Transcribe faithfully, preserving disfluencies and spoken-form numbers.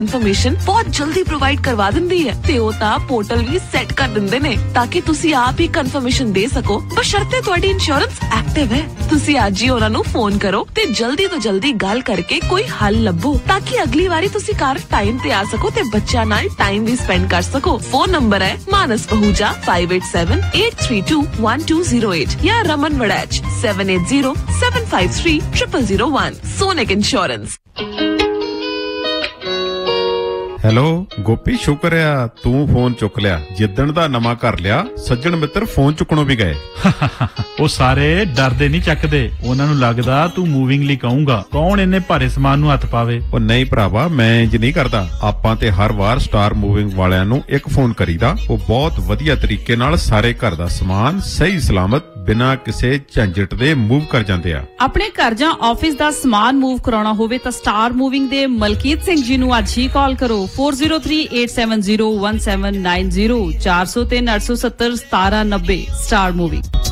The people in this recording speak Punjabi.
ਇਨਫੋਰਮੇਸ਼ਨ ਬਹੁਤ ਜਲਦੀ ਪ੍ਰੋਵਾਈਡ ਕਰਵਾ ਦਿੰਦੀ ਹੈ ਤੇ ਉਹ ਤਾਂ ਪੋਰਟਲ ਵੀ ਸੈੱਟ ਕਰ ਦਿੰਦੇ ਨੇ ਤਾਂ ਕਿ ਤੁਸੀਂ ਆਪ ਹੀ ਕਨਫਰਮੇਸ਼ਨ ਦੇ ਸਕੋ ਬਸ਼ਰਤੇ ਤੁਹਾਡੀ ਇੰਸ਼ੋਰੈਂਸ ਐਕਟਿਵ ਹੈ। ਤੁਸੀਂ ਅੱਜ ਹੀ ਉਹਨਾਂ ਨੂੰ ਫੋਨ ਕਰੋ ਤੇ ਜਲਦੀ ਤੋਂ ਜਲਦੀ ਗੱਲ ਕਰਕੇ ਕੋਈ ਹੱਲ ਲੱਭੋ ਤਾਂ ਕਿ ਅਗਲੀ ਵਾਰੀ ਤੁਸੀਂ ਘਰ ਟਾਈਮ ਤੇ ਆ ਸਕੋ ਤੇ ਬੱਚਿਆਂ ਨਾਲ ਟਾਈਮ ਵੀ ਸਪੈਂਡ ਕਰ ਸਕੋ। ਫੋਨ ਨੰਬਰ ਹੈ ਮਾਨਸ ਪਹੂਜਾ five eight seven eight three two one two zero eight ਜਾਂ Raman Waraich seven eight zero seven five three zero zero zero one। Sonic insurance. Hello Gopi, ਸ਼ੁਕਰ ਆ ਤੂੰ ਫੋਨ ਚੁੱਕ ਲਿਆ। ਜਿੱਦਣ ਦਾ ਨਵਾਂ ਘਰ ਲਿਆ ਸੱਜਣ ਮਿੱਤਰ ਫੋਨ ਚੁੱਕਣੋਂ ਵੀ ਗਏ। ਉਹ ਸਾਰੇ ਡਰਦੇ ਨਹੀਂ ਚੱਕਦੇ, ਉਹਨਾਂ ਨੂੰ ਲੱਗਦਾ ਤੂੰ ਮੂਵਿੰਗ ਲਈ ਕਹੂੰਗਾ। ਕੌਣ ਇੰਨੇ ਭਾਰੇ ਸਮਾਨ ਨੂੰ ਹੱਥ ਪਾਵੇ। ਉਹ ਨਹੀਂ ਭਰਾਵਾ, ਮੈਂ ਇੰਜ ਨਹੀਂ ਕਰਦਾ। ਆਪਾਂ ਤੇ ਹਰ ਵਾਰ ਸਟਾਰ ਮੂਵਿੰਗ ਵਾਲਿਆਂ ਨੂੰ ਇੱਕ ਫੋਨ ਕਰੀਦਾ। ਉਹ ਬਹੁਤ ਵਧੀਆ ਤਰੀਕੇ ਨਾਲ ਸਾਰੇ ਘਰ ਦਾ ਸਮਾਨ ਸਹੀ ਸਲਾਮਤ ਬਿਨਾਂ ਕਿਸੇ ਝੰਜਟ ਦੇ ਮੂਵ ਕਰ ਜਾਂਦੇ ਆ। ਆਪਣੇ ਘਰ ਜਾਂ ਆਫਿਸ ਦਾ ਸਮਾਨ ਮੂਵ ਕਰਾਉਣਾ ਹੋਵੇ ਤਾਂ ਸਟਾਰ ਮੂਵਿੰਗ ਦੇ ਮਲਕੀਤ ਸਿੰਘ ਜੀ ਨੂੰ ਅੱਜ ਹੀ ਕਾਲ ਕਰੋ four zero three eight seven zero one seven nine zero ਚਾਰ zero ਤਿੰਨ ਅੱਠ ਸੌ ਸੱਤਰ ਸਤਾਰਾਂ ਨੱਬੇ। Star moving.